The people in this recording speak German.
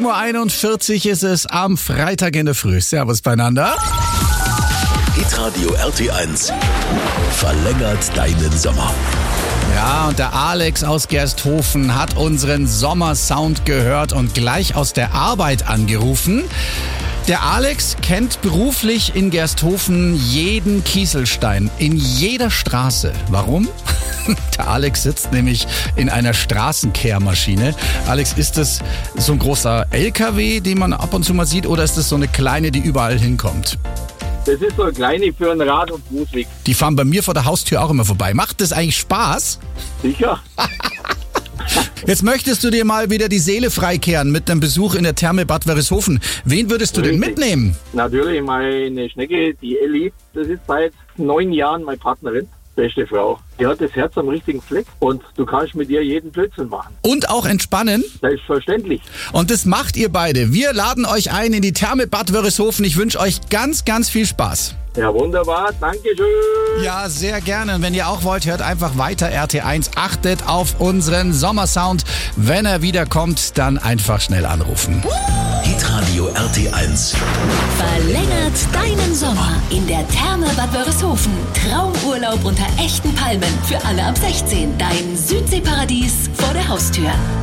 7:41 Uhr ist es am Freitag in der Früh. Servus beieinander. Hitradio RT1 verlängert deinen Sommer. Ja, und der Alex aus Gersthofen hat unseren Sommersound gehört und gleich aus der Arbeit angerufen. Der Alex kennt beruflich in Gersthofen jeden Kieselstein, in jeder Straße. Warum? Der Alex sitzt nämlich in einer Straßenkehrmaschine. Alex, ist das so ein großer LKW, den man ab und zu mal sieht, oder ist das so eine kleine, die überall hinkommt? Das ist so eine kleine für einen Rad- und Fußweg. Die fahren bei mir vor der Haustür auch immer vorbei. Macht das eigentlich Spaß? Sicher. Jetzt möchtest du dir mal wieder die Seele freikehren mit einem Besuch in der Therme Bad Wörishofen. Wen würdest du denn mitnehmen? Natürlich meine Schnecke, die Elli. Das ist seit 9 Jahren meine Partnerin. Beste Frau. Die hat das Herz am richtigen Fleck und du kannst mit ihr jeden Blödsinn machen. Und auch entspannen? Selbstverständlich. Und das macht ihr beide. Wir laden euch ein in die Therme Bad Wörishofen. Ich wünsche euch ganz, ganz viel Spaß. Ja, wunderbar. Dankeschön. Ja, sehr gerne. Und wenn ihr auch wollt, hört einfach weiter RT1. Achtet auf unseren Sommersound. Wenn er wiederkommt, dann einfach schnell anrufen. Hitradio RT1 Verlängert deinen Sommer in der Therme Bad Wörishofen. Traumurlaub unter echten Palmen für alle ab 16. Dein Südseeparadies vor der Haustür.